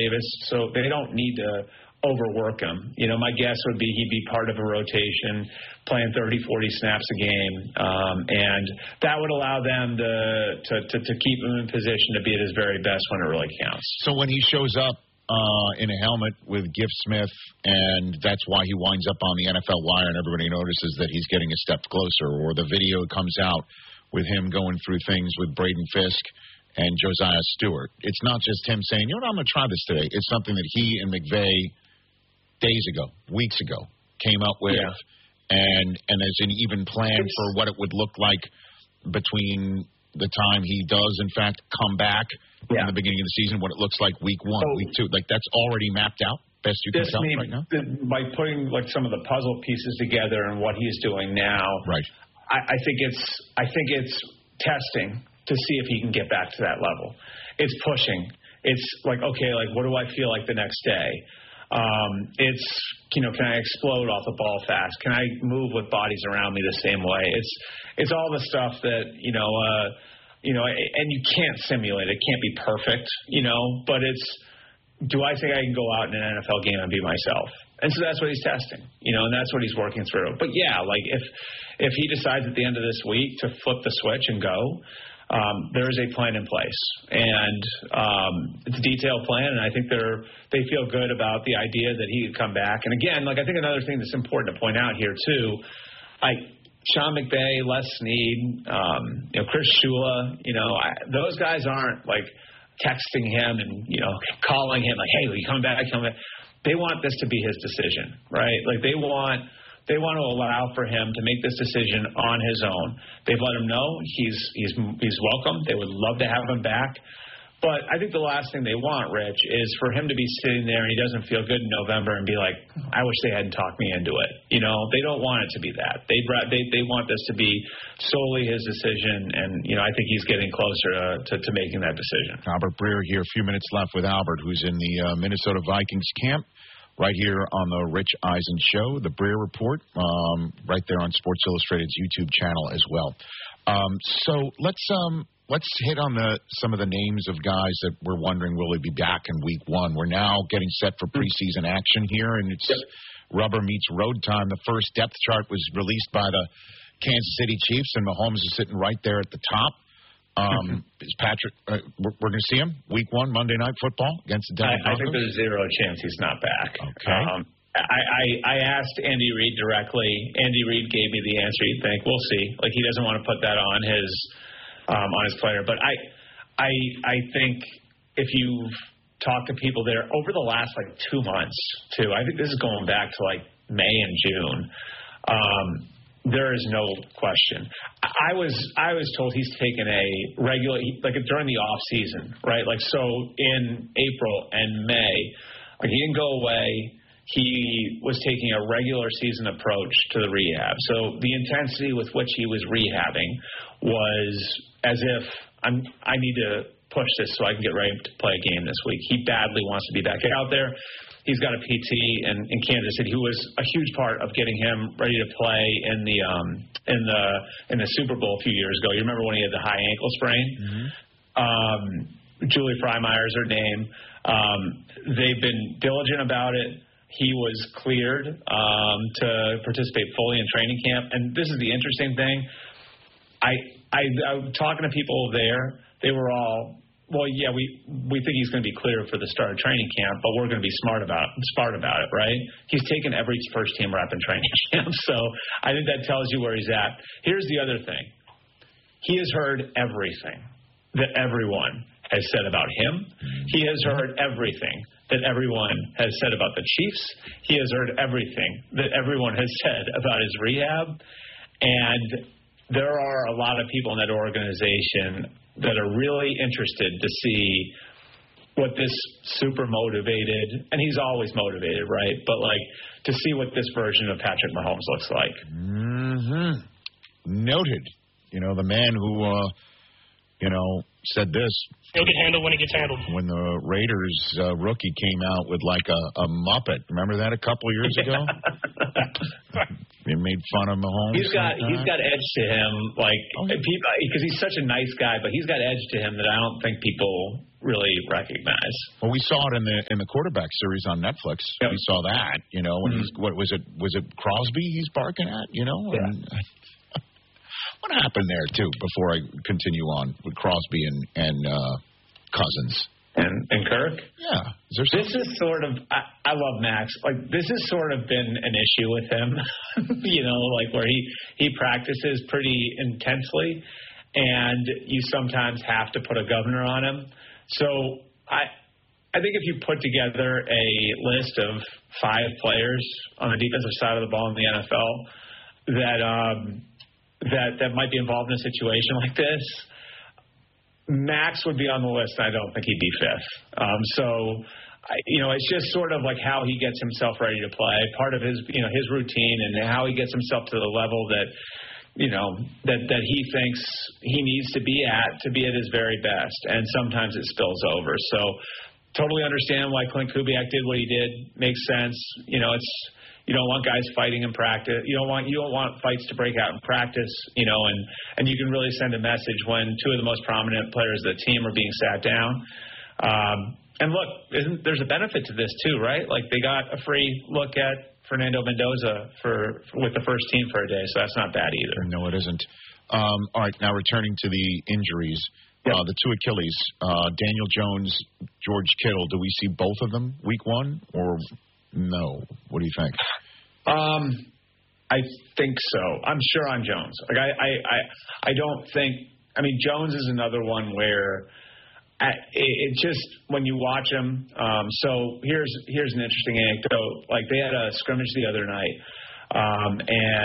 Davis, so they don't need to overwork him. My guess would be he'd be part of a rotation, playing 30, 40 snaps a game, and that would allow them to keep him in position to be at his very best when it really counts. So when he shows up in a helmet with Gift Smith, and that's why he winds up on the NFL wire and everybody notices that he's getting a step closer, or the video comes out with him going through things with Braden Fisk and Josiah Stewart, it's not just him saying, I'm going to try this today. It's something that he and McVay days ago, weeks ago, came up with, and there's an even plan for what it would look like between the time he does, in fact, come back in the beginning of the season, what it looks like week 1, week 2. Like, that's already mapped out, best you can tell right now? By putting, some of the puzzle pieces together and what he's doing now, right. I think it's testing to see if he can get back to that level. It's pushing. It's like, okay, what do I feel like the next day? It's, can I explode off the ball fast? Can I move with bodies around me the same way? It's all the stuff that, and you can't simulate it. It can't be perfect, but do I think I can go out in an NFL game and be myself? And so that's what he's testing, and that's what he's working through. But if he decides at the end of this week to flip the switch and go, there is a plan in place, and it's a detailed plan, and I think they feel good about the idea that he could come back. And again, I think another thing that's important to point out here too, Sean McVay, Les Snead, Chris Shula, those guys aren't texting him and calling him hey, will you come back? They want this to be his decision, right? They want to allow for him to make this decision on his own. They've let him know he's welcome. They would love to have him back. But I think the last thing they want, Rich, is for him to be sitting there and he doesn't feel good in November and be like, I wish they hadn't talked me into it. They don't want it to be that. They want this to be solely his decision, and, I think he's getting closer to making that decision. Albert Breer here, a few minutes left with Albert, who's in the Minnesota Vikings camp, right here on the Rich Eisen Show, the Breer Report, right there on Sports Illustrated's YouTube channel as well. So let's hit on some of the names of guys that we're wondering, will he be back in week 1? We're now getting set for preseason action here, and it's rubber meets road time. The first depth chart was released by the Kansas City Chiefs, and Mahomes is sitting right there at the top. Is Patrick, we're going to see him week 1, Monday Night Football against the Denver Broncos? I think there's zero chance he's not back. Okay. I asked Andy Reid directly. Andy Reid gave me the answer you think. We'll see. He doesn't want to put that on his player. But I think if you've talked to people there over the last 2 months too, I think this is going back to May and June. There is no question. I was told he's taken a regular during the off season, right? So in April and May, he didn't go away. He was taking a regular season approach to the rehab. So the intensity with which he was rehabbing was as if I need to push this so I can get ready to play a game this week. He badly wants to be back out there. He's got a PT in Kansas City who was a huge part of getting him ready to play in the Super Bowl a few years ago. You remember when he had the high ankle sprain? Mm-hmm. Julie Freimeyer is her name. They've been diligent about it. He was cleared to participate fully in training camp. And this is the interesting thing. I'm talking to people there. They were all, well, yeah, we think he's going to be cleared for the start of training camp, but we're going to be smart about it, right? He's taken every first-team rep in training camp, so I think that tells you where he's at. Here's the other thing. He has heard everything that everyone has said about him. He has heard everything that everyone has said about the Chiefs. He has heard everything that everyone has said about his rehab. And there are a lot of people in that organization that are really interested to see what this super motivated, and he's always motivated, right? But to see what this version of Patrick Mahomes looks like. Mm-hmm. Noted. The man who, said this. He'll get handled when he gets handled. When the Raiders rookie came out with a Muppet. Remember that a couple of years ago? They made fun of Mahomes. He's got edge to him, because he's such a nice guy, but he's got edge to him that I don't think people really recognize. Well, we saw it in the quarterback series on Netflix. Yep. We saw that, when he's, what was it Crosby he's barking at, Yeah. And, what happened there, too, before I continue on with Crosby and Cousins? And Kirk? Yeah. This is sort of, I love Max. Like, this has sort of been an issue with him, where he practices pretty intensely, and you sometimes have to put a governor on him. So I think if you put together a list of 5 players on the defensive side of the ball in the NFL that might be involved in a situation like this, Max would be on the list. I don't think he'd be 5th. It's just sort of like how he gets himself ready to play, part of his routine, and how he gets himself to the level that he thinks he needs to be at his very best. And sometimes it spills over. So totally understand why Clint Kubiak did what he did. Makes sense. You don't want guys fighting in practice. You don't want fights to break out in practice, and you can really send a message when 2 of the most prominent players of the team are being sat down. And look, there's a benefit to this too, right? Like, they got a free look at Fernando Mendoza with the first team for a day, so that's not bad either. No, it isn't. All right, now returning to the injuries. Yep. The 2 Achilles, Daniel Jones, George Kittle, do we see both of them week 1 or no? What do you think? I think so. I'm sure on Jones. Like, I don't think. I mean, Jones is another one where it just, when you watch him. So here's an interesting anecdote. Like, they had a scrimmage the other night,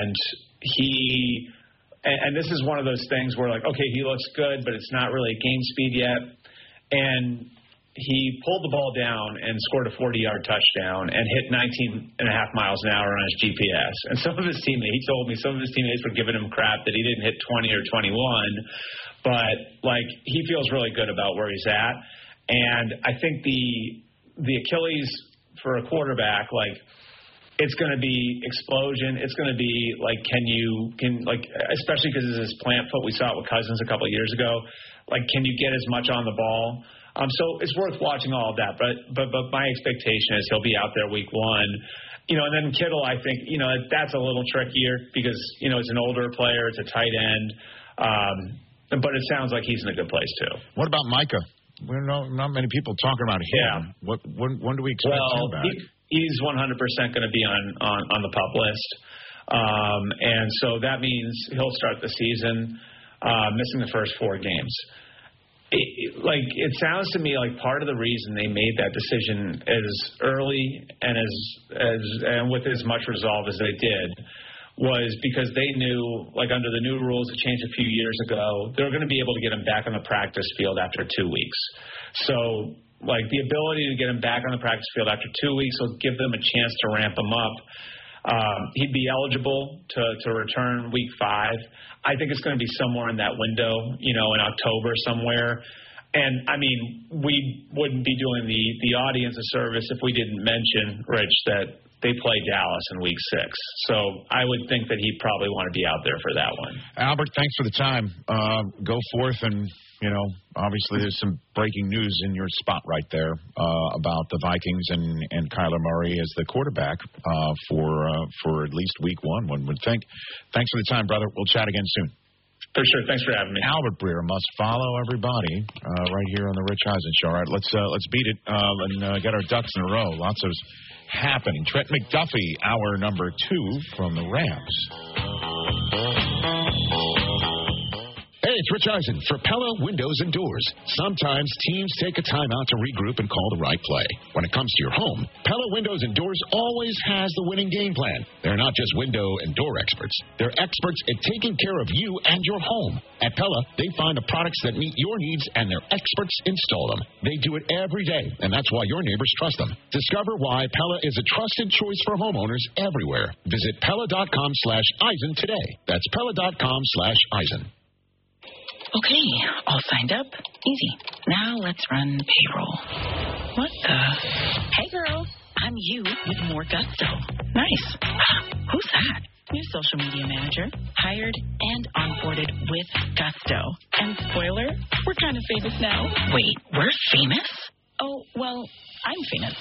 and this is one of those things where, like, okay, he looks good, but it's not really game speed yet, and he pulled the ball down and scored a 40-yard touchdown and hit 19.5 miles an hour on his GPS. And he told me some of his teammates were giving him crap that he didn't hit 20 or 21, but, like, he feels really good about where he's at. And I think the Achilles for a quarterback, like, it's going to be explosion. It's going to be like, especially because it's his plant foot. We saw it with Cousins a couple of years ago. Like, can you get as much on the ball? So it's worth watching all of that. But my expectation is he'll be out there week 1. And then Kittle, I think, that's a little trickier because, it's an older player. It's a tight end. But it sounds like he's in a good place, too. What about Micah? Not many people talking about him. Yeah. When do we expect him back? He's 100% going to be on the PUP list. And so that means he'll start the season missing the first 4 games. It sounds to me like part of the reason they made that decision as early and and with as much resolve as they did was because they knew, like, under the new rules that changed a few years ago, they were going to be able to get him back on the practice field after 2 weeks. So, like, the ability to get him back on the practice field after 2 weeks will give them a chance to ramp him up. He'd be eligible to return week 5. I think it's going to be somewhere in that window, in October somewhere. And, I mean, we wouldn't be doing the audience a service if we didn't mention, Rich, that they play Dallas in week 6. So I would think that he'd probably want to be out there for that one. Albert, thanks for the time. Go forth and, obviously there's some breaking news in your spot right there about the Vikings and Kyler Murray as the quarterback for at least week 1, one would think. Thanks for the time, brother. We'll chat again soon. For sure. Thanks for having me. Albert Breer must follow everybody right here on the Rich Eisen Show. All right, let's beat it and get our ducks in a row. Lots of happening. Trent McDuffie, hour number 2 from the Rams. Hey, it's Rich Eisen for Pella Windows and Doors. Sometimes teams take a time out to regroup and call the right play. When it comes to your home, Pella Windows and Doors always has the winning game plan. They're not just window and door experts. They're experts at taking care of you and your home. At Pella, they find the products that meet your needs, and their experts install them. They do it every day, and that's why your neighbors trust them. Discover why Pella is a trusted choice for homeowners everywhere. Visit Pella.com/Eisen today. That's Pella.com/Eisen. Okay, all signed up. Easy. Now let's run payroll. What the? Hey, girl. I'm you with more gusto. Nice. Who's that? New social media manager. Hired and onboarded with gusto. And spoiler, we're kind of famous now. Wait, we're famous? Oh, well, I'm famous.